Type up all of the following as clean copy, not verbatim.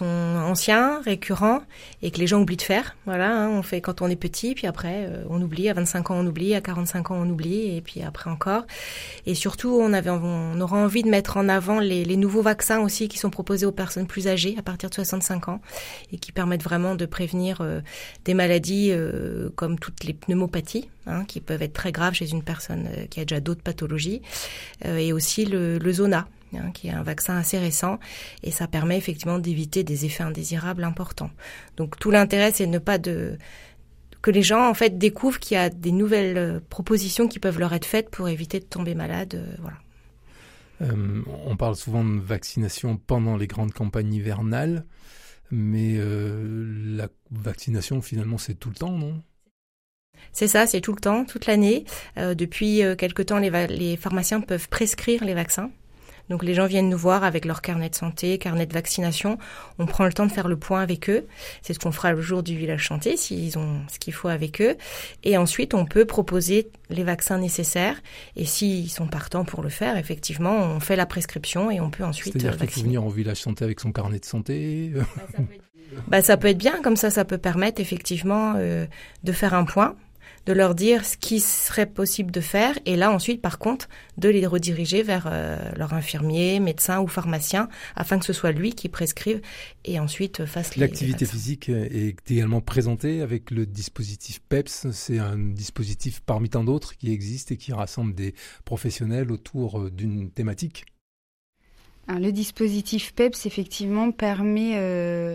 sont anciens, récurrents, et que les gens oublient de faire. Voilà, on fait quand on est petit, puis après on oublie, à 25 ans on oublie, à 45 ans on oublie, et puis après encore. Et surtout, on aura envie de mettre en avant les nouveaux vaccins aussi qui sont proposés aux personnes plus âgées, à partir de 65 ans, et qui permettent vraiment de prévenir des maladies comme toutes les pneumopathies, qui peuvent être très graves chez une personne qui a déjà d'autres pathologies, et aussi le Zona, qui est un vaccin assez récent, et ça permet effectivement d'éviter des effets indésirables importants. Donc tout l'intérêt, c'est que les gens en fait découvrent qu'il y a des nouvelles propositions qui peuvent leur être faites pour éviter de tomber malade. Voilà. On parle souvent de vaccination pendant les grandes campagnes hivernales, mais la vaccination finalement c'est tout le temps, non ? C'est ça, c'est tout le temps, toute l'année. Depuis quelque temps, les pharmaciens peuvent prescrire les vaccins. Donc les gens viennent nous voir avec leur carnet de santé, carnet de vaccination. On prend le temps de faire le point avec eux. C'est ce qu'on fera le jour du village santé, s'ils ont ce qu'il faut avec eux. Et ensuite, on peut proposer les vaccins nécessaires. Et s'ils sont partants pour le faire, effectivement, on fait la prescription et on peut ensuite vacciner. C'est-à-dire qu'il faut venir au village santé avec son carnet de santé ça peut être bien, comme ça peut permettre effectivement de faire un point, de leur dire ce qui serait possible de faire, et là ensuite par contre de les rediriger vers leur infirmier, médecin ou pharmacien, afin que ce soit lui qui prescrive et ensuite fasse L'activité physique est également présentée avec le dispositif PEPS. C'est un dispositif parmi tant d'autres qui existe et qui rassemble des professionnels autour d'une thématique. Alors, le dispositif PEPS effectivement permet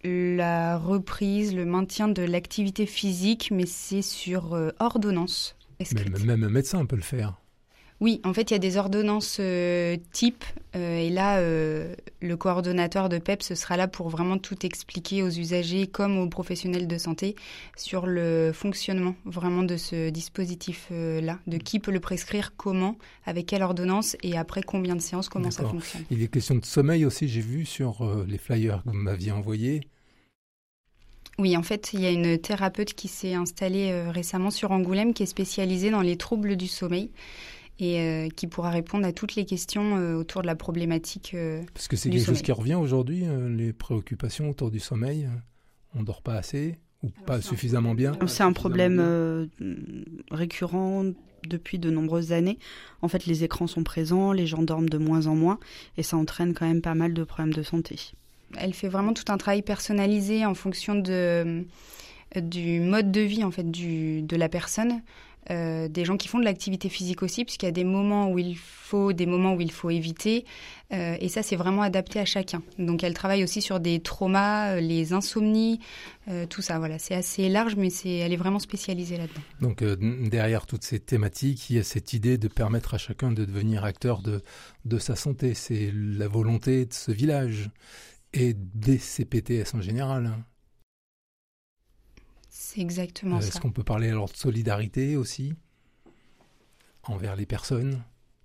la reprise, le maintien de l'activité physique, mais c'est sur ordonnance. Même un médecin peut le faire. Oui, en fait, il y a des ordonnances types, et là, le coordonnateur de PEPS sera là pour vraiment tout expliquer aux usagers comme aux professionnels de santé sur le fonctionnement vraiment de ce dispositif-là, de qui peut le prescrire, comment, avec quelle ordonnance et après combien de séances, comment ça fonctionne. Il est question de sommeil aussi, j'ai vu sur les flyers que vous m'aviez envoyés. Oui, en fait, il y a une thérapeute qui s'est installée récemment sur Angoulême qui est spécialisée dans les troubles du sommeil et qui pourra répondre à toutes les questions autour de la problématique Parce que c'est quelque chose qui revient aujourd'hui, les préoccupations autour du sommeil. On ne dort pas assez ou pas suffisamment bien. C'est un problème récurrent depuis de nombreuses années. En fait, les écrans sont présents, les gens dorment de moins en moins et ça entraîne quand même pas mal de problèmes de santé. Elle fait vraiment tout un travail personnalisé en fonction du mode de vie en fait, de la personne. Des gens qui font de l'activité physique aussi, puisqu'il y a des moments où il faut éviter. Et ça, c'est vraiment adapté à chacun. Donc, elle travaille aussi sur des traumas, les insomnies, tout ça. Voilà, c'est assez large, mais elle est vraiment spécialisée là-dedans. Donc, derrière toutes ces thématiques, il y a cette idée de permettre à chacun de devenir acteur de sa santé. C'est la volonté de ce village et des CPTS en général. C'est exactement ça. Est-ce qu'on peut parler alors de solidarité aussi envers les personnes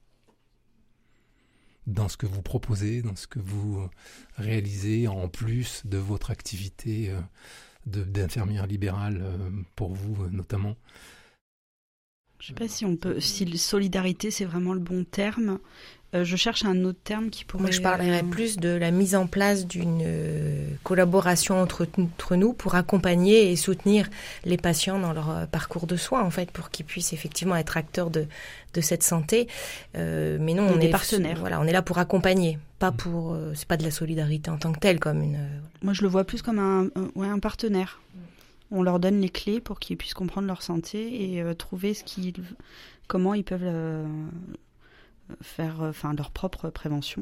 dans ce que vous proposez, dans ce que vous réalisez en plus de votre activité d'infirmière libérale pour vous notamment? Je ne sais pas si solidarité c'est vraiment le bon terme. Je cherche un autre terme qui pourrait... Moi, je parlerais plus de la mise en place d'une collaboration entre nous pour accompagner et soutenir les patients dans leur parcours de soins, en fait, pour qu'ils puissent effectivement être acteurs de cette santé. Mais non, on est partenaires. Voilà, on est là pour accompagner, pas pour... c'est pas de la solidarité en tant que telle, comme une... Moi, je le vois plus comme un partenaire. On leur donne les clés pour qu'ils puissent comprendre leur santé et trouver comment ils peuvent faire leur propre prévention.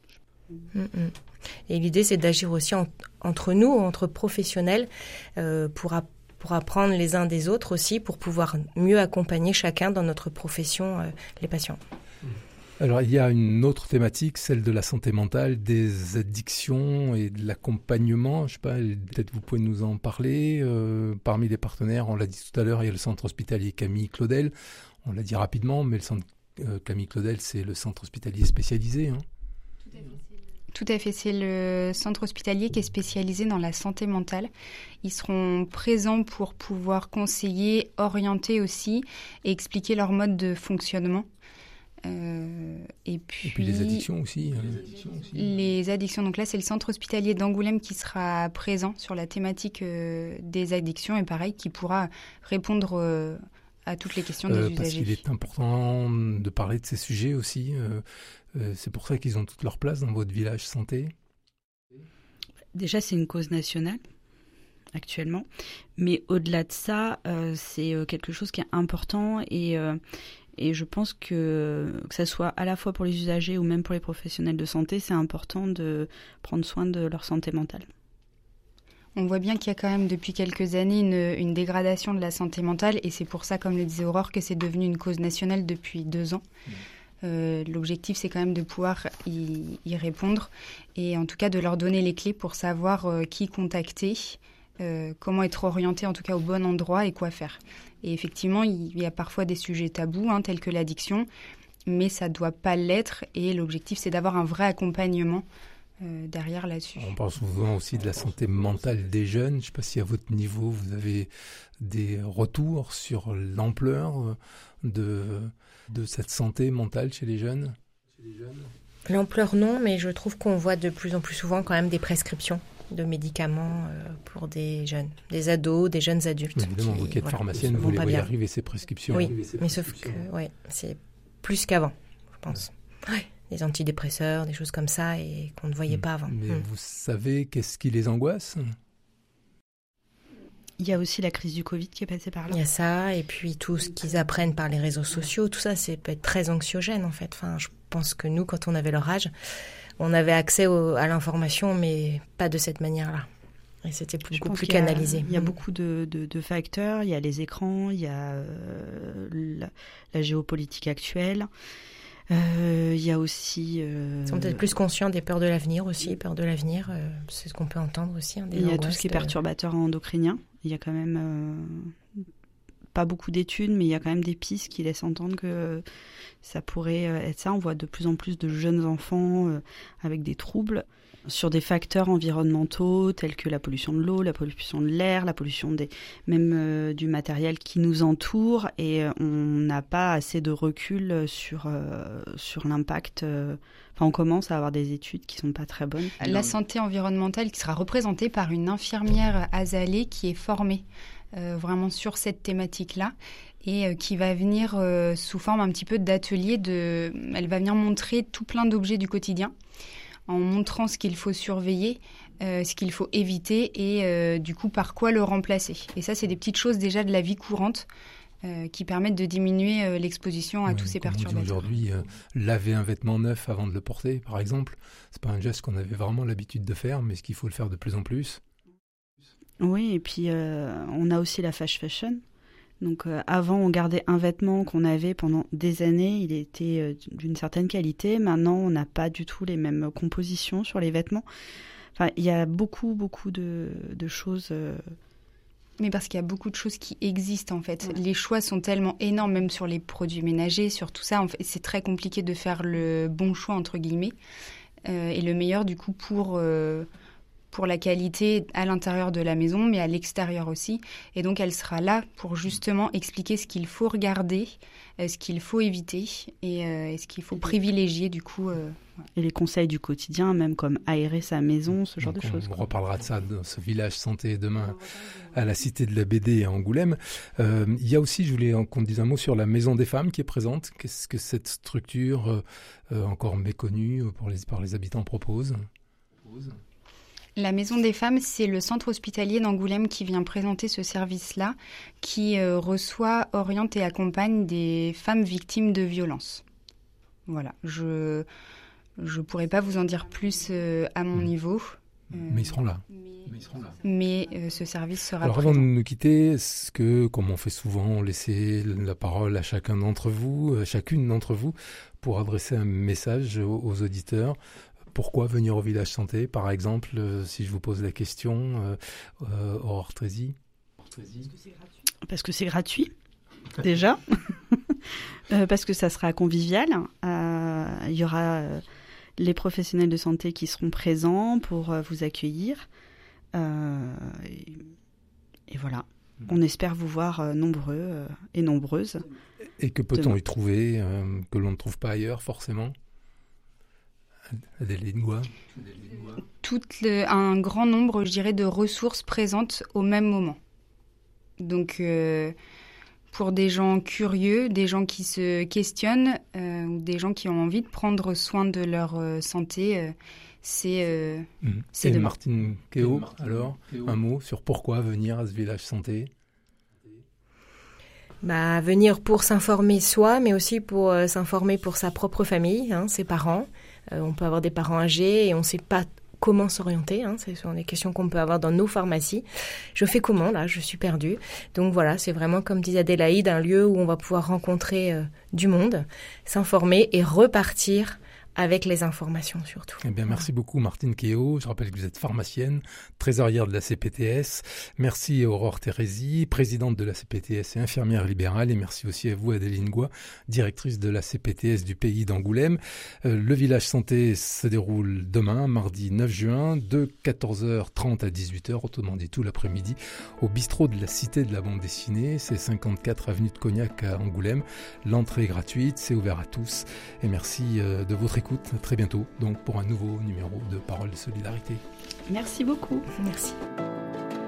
Et l'idée, c'est d'agir aussi entre nous, entre professionnels, pour apprendre les uns des autres aussi, pour pouvoir mieux accompagner chacun dans notre profession, les patients. Alors, il y a une autre thématique, celle de la santé mentale, des addictions et de l'accompagnement. Je ne sais pas, peut-être vous pouvez nous en parler. Parmi les partenaires, on l'a dit tout à l'heure, il y a le centre hospitalier Camille Claudel. On l'a dit rapidement, mais le centre Camille Claudel, c'est le centre hospitalier spécialisé. Hein. Tout à fait, c'est le centre hospitalier qui est spécialisé dans la santé mentale. Ils seront présents pour pouvoir conseiller, orienter aussi et expliquer leur mode de fonctionnement. Et puis les addictions aussi. Les addictions, donc là c'est le centre hospitalier d'Angoulême qui sera présent sur la thématique des addictions et pareil qui pourra répondre à toutes les questions des usagers. Parce qu'il est important de parler de ces sujets aussi. C'est pour ça qu'ils ont toute leur place dans votre village santé. Déjà, c'est une cause nationale actuellement, mais au-delà de ça, c'est quelque chose qui est important et je pense que ça soit à la fois pour les usagers ou même pour les professionnels de santé, c'est important de prendre soin de leur santé mentale. On voit bien qu'il y a quand même depuis quelques années une dégradation de la santé mentale et c'est pour ça, comme le disait Aurore, que c'est devenu une cause nationale depuis 2 ans. L'objectif, c'est quand même de pouvoir y répondre et en tout cas de leur donner les clés pour savoir qui contacter, comment être orienté en tout cas au bon endroit et quoi faire. Et effectivement, il y a parfois des sujets tabous, tels que l'addiction, mais ça ne doit pas l'être et l'objectif, c'est d'avoir un vrai accompagnement derrière là-dessus. On parle souvent aussi de la santé mentale des jeunes. Je ne sais pas si à votre niveau, vous avez des retours sur l'ampleur de cette santé mentale chez les jeunes. L'ampleur, non, mais je trouve qu'on voit de plus en plus souvent quand même des prescriptions de médicaments pour des jeunes, des ados, des jeunes adultes. Évidemment, vous qui êtes pharmacienne, vous les voyez arriver ces prescriptions. Oui, mais sauf que c'est plus qu'avant, je pense. Ouais. Des antidépresseurs, des choses comme ça, et qu'on ne voyait pas avant. Mais vous savez qu'est-ce qui les angoisse ? Il y a aussi la crise du Covid qui est passée par là. Il y a ça, et puis tout ce qu'ils apprennent par les réseaux sociaux, tout ça, peut être très anxiogène en fait. Enfin, je pense que nous, quand on avait leur âge, on avait accès à l'information, mais pas de cette manière-là. Et c'était beaucoup plus canalisé. Il y a beaucoup de facteurs. Il y a les écrans, il y a la géopolitique actuelle. Il y a aussi... Ils sont peut-être plus conscients des peurs de l'avenir aussi. Peurs de l'avenir, c'est ce qu'on peut entendre aussi. Il y a tout ce qui est perturbateur endocrinien. Il y a quand même pas beaucoup d'études, mais il y a quand même des pistes qui laissent entendre que ça pourrait être ça. On voit de plus en plus de jeunes enfants avec des troubles sur des facteurs environnementaux tels que la pollution de l'eau, la pollution de l'air, la pollution même du matériel qui nous entoure, et on n'a pas assez de recul sur l'impact. On commence à avoir des études qui sont pas très bonnes. La santé environnementale qui sera représentée par une infirmière azalée qui est formée vraiment sur cette thématique-là et qui va venir sous forme un petit peu d'atelier. Elle va venir montrer tout plein d'objets du quotidien en montrant ce qu'il faut surveiller, ce qu'il faut éviter et du coup par quoi le remplacer. Et ça, c'est des petites choses déjà de la vie courante qui permettent de diminuer l'exposition à tous ces perturbateurs. Aujourd'hui, laver un vêtement neuf avant de le porter, par exemple, c'est pas un geste qu'on avait vraiment l'habitude de faire, mais est-ce qu'il faut le faire de plus en plus ? Oui, et puis on a aussi la fast fashion. Donc avant, on gardait un vêtement qu'on avait pendant des années, il était d'une certaine qualité. Maintenant, on n'a pas du tout les mêmes compositions sur les vêtements. Enfin, il y a beaucoup de choses... Mais parce qu'il y a beaucoup de choses qui existent en fait. Ouais. Les choix sont tellement énormes, même sur les produits ménagers, sur tout ça. En fait, c'est très compliqué de faire le bon choix, entre guillemets, et le meilleur du coup pour la qualité à l'intérieur de la maison, mais à l'extérieur aussi. Et donc, elle sera là pour justement expliquer ce qu'il faut regarder, ce qu'il faut éviter et ce qu'il faut privilégier du coup. Et les conseils du quotidien, même comme aérer sa maison, ce genre de choses. On reparlera de ça dans ce village santé demain à la Cité de la BD à Angoulême. Il y a aussi, je voulais qu'on dise un mot sur la Maison des Femmes qui est présente. Qu'est-ce que cette structure encore méconnue par les habitants propose ? La Maison des Femmes, c'est le centre hospitalier d'Angoulême qui vient présenter ce service-là, qui reçoit, oriente et accompagne des femmes victimes de violences. Voilà, je pourrais pas vous en dire plus à mon niveau. Mais ils seront là. Mais ce service sera Alors présent. avant de nous quitter, est-ce que, comme on fait souvent, laisser la parole à chacune d'entre vous, pour adresser un message aux auditeurs ? Pourquoi venir au village santé, par exemple, si je vous pose la question, Aurore Trézy ? Parce que c'est gratuit, déjà. Parce que ça sera convivial. Il y aura les professionnels de santé qui seront présents pour vous accueillir. Et voilà. On espère vous voir nombreux et nombreuses. Et que peut-on y trouver que l'on ne trouve pas ailleurs, forcément? Adéline Goua. Un grand nombre, je dirais, de ressources présentes au même moment. Donc, pour des gens curieux, des gens qui se questionnent ou des gens qui ont envie de prendre soin de leur santé, c'est demain. Martine Kéo, alors, un mot sur pourquoi venir à ce village santé? Venir pour s'informer soi, mais aussi pour s'informer pour sa propre famille, ses parents. On peut avoir des parents âgés et on ne sait pas comment s'orienter. Ce sont des questions qu'on peut avoir dans nos pharmacies. Je fais comment, là? Je suis perdue. Donc voilà, c'est vraiment, comme disait Adélaïde, un lieu où on va pouvoir rencontrer du monde, s'informer et repartir avec les informations surtout. Eh bien, merci beaucoup Martine Kéo. Je rappelle que vous êtes pharmacienne, trésorière de la CPTS. Merci Aurore Thérésie, présidente de la CPTS et infirmière libérale. Et merci aussi à vous Adéline Goua, directrice de la CPTS du pays d'Angoulême. Le village santé se déroule demain, mardi 9 juin, de 14h30 à 18h, autrement dit tout l'après-midi, au bistrot de la Cité de la bande dessinée. C'est 54 avenue de Cognac à Angoulême. L'entrée est gratuite, c'est ouvert à tous. Et merci de votre écoute. À très bientôt donc pour un nouveau numéro de Paroles de solidarité. Merci beaucoup. Merci.